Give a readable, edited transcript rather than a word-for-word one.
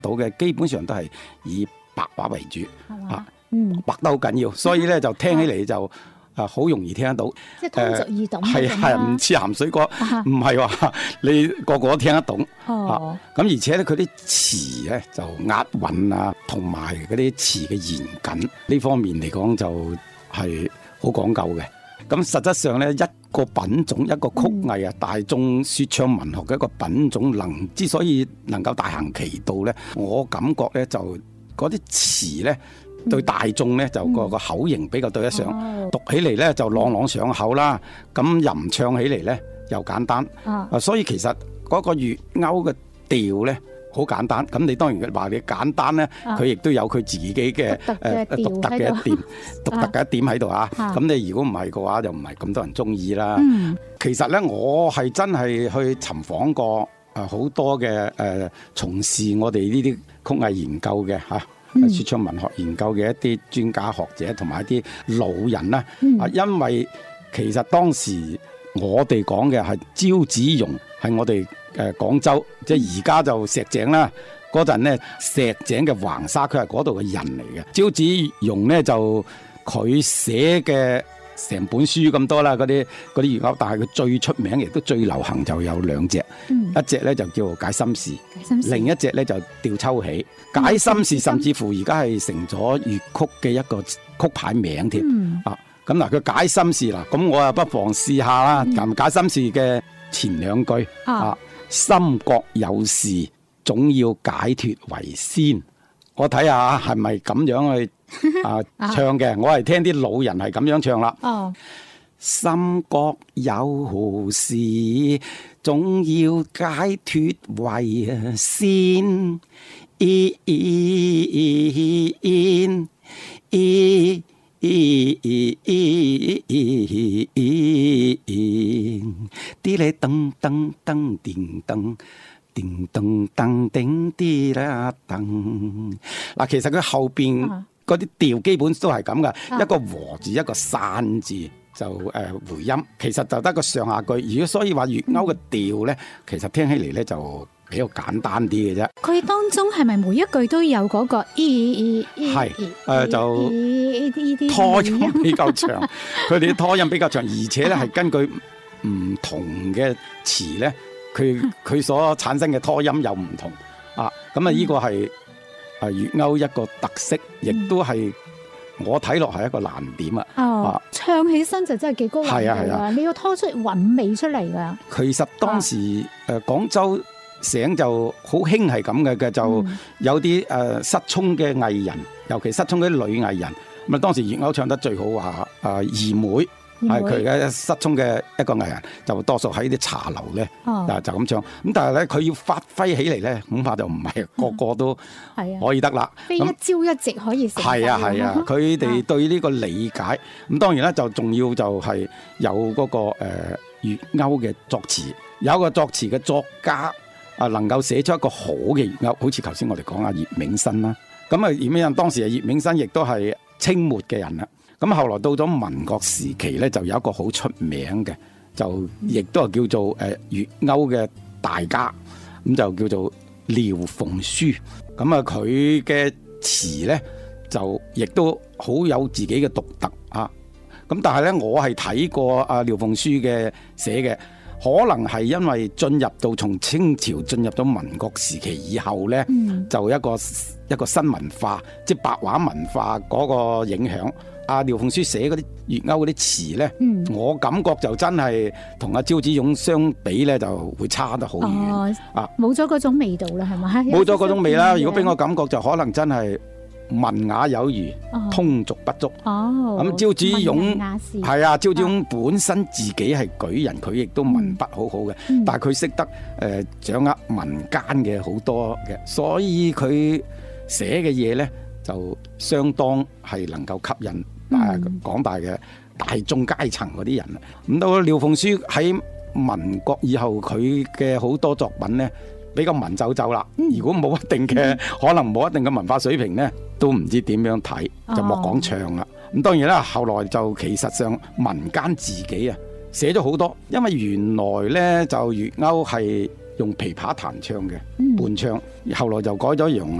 到嘅基本上都係以白話為主， 係白得好緊要，所以咧就聽起嚟就好容易聽得到， 即係通俗易懂係唔似鹹水歌，唔係話你個個都聽得懂。咁而且咧佢啲詞咧就押韻啊，同埋嗰啲詞嘅嚴謹呢方面嚟講就係好講究嘅。咁實質上咧一個品種一個曲藝啊，大眾說唱文學嘅一個品種之所以能夠大行其道咧，我感覺咧就嗰啲詞咧對大眾咧就個口型比較對得上，讀起嚟咧就朗朗上口啦，咁吟唱起嚟咧又簡單，所以其實嗰個粵謳嘅調咧好簡單，咁你當然話你簡單咧，佢亦都有佢自己嘅獨特嘅一點喺度啊。咁你如果唔係嘅話，就唔係咁多人中意啦。其實咧，我係真係去尋訪過好多嘅從事我哋呢啲曲藝研究嘅說唱文學研究嘅一啲專家學者同埋一啲老人啦。因為其實當時我哋講嘅係招子榕，係我哋廣州，即係而家就石井啦。嗰陣咧，石井嘅橫沙區係嗰度嘅人嚟嘅。招子榕咧就佢寫嘅成本書咁多啦，嗰啲粵謳，但係佢最出名亦都最流行就有兩隻，一隻咧就叫做解心事，另一隻咧就吊秋喜。解心事甚至乎而家係成咗粵曲嘅一個曲牌名添。咁嗱，佢解心事啦，咁我啊不妨試下啦。解心事嘅前兩句心覺有事總要解脫為先，我睇下係咪咁樣去唱嘅。我係聽啲老人係咁樣唱啦。心覺有事總要解脫為先，啲咧噔噔噔叮噔叮噔噔叮啲啦噔。嗱，其實佢後邊嗰啲調基本都係咁噶，一個和字一個散字就回音，其實就得個上下句。如果所以話粵謳嘅調咧，其實聽起嚟咧就比較簡單啲嘅啫。 佢當中係咪每一句都有嗰個係就拖音比較長，佢哋啲拖音比較長，而且咧係根據唔同嘅詞咧，佢所產生嘅拖音又唔同啊。咁啊，呢個係粵謳一個特色，亦都係我睇落係一個難點啊。 唱起身就真係幾高難度啊！你要拖出韻味出嚟噶。 其實當時廣州醒就好興係咁嘅，就有啲失聰嘅藝人，尤其失聰嗰啲女藝人。咁啊，當時粵謳唱得最好話二妹，係佢嘅失聰嘅一個藝人，就多數喺啲茶樓咧就咁唱。咁但係咧，佢要發揮起嚟咧，恐怕就唔係個個都可以得啦。 非一朝一夕可以成。 係啊，佢哋對呢個理解。咁當然啦，就仲要就係有嗰個粵謳嘅作詞，有一個作詞嘅作家能夠寫出一個好嘅粵謳，好似頭先我哋講葉銘新啦。咁葉銘新當時葉銘新亦都係清末嘅人啦。咁後來到咗民國時期咧，就有一個好出名嘅，就亦都係叫做粵謳嘅大家，咁就叫做廖鳳書。咁啊，佢嘅詞咧就亦都好有自己嘅獨特啊。咁但係咧，我係睇過廖鳳書嘅寫嘅。可能係因為進入到從清朝進入咗民國時期以後咧，就一個新文化，即係白話文化嗰個影響。廖鳳書寫嗰啲粵謳嗰啲詞咧，我感覺就真係同招子榕相比咧，就會差得好遠。 冇咗嗰種味道啦，係咪？ 冇咗嗰種味啦。如果俾我感覺就可能真係文雅有餘，通俗不足。咁招子榕係啊，招子榕本身自己係舉人，佢亦都文筆好好嘅，但係佢識得掌握民間嘅好多嘅，所以佢寫嘅嘢咧就相當係能夠吸引廣大嘅大眾階層嗰啲人。咁到廖鳳書喺民國以後，佢嘅好多作品咧比較文縐縐啦。如果冇一定嘅可能冇一定嘅文化水平咧，都唔知點樣睇，就莫講唱啦。咁當然啦，後來就其實上民間自己寫咗好多，因為原來咧就粵謳係用琵琶彈唱嘅伴唱，後來就改咗用